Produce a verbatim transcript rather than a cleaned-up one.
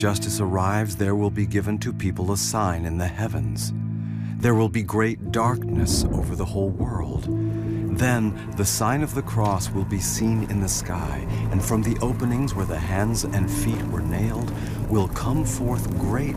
justice arrives, there will be given to people a sign in the heavens. There will be great darkness over the whole world. Then the sign of the cross will be seen in the sky, and from the openings where the hands and feet were nailed will come forth great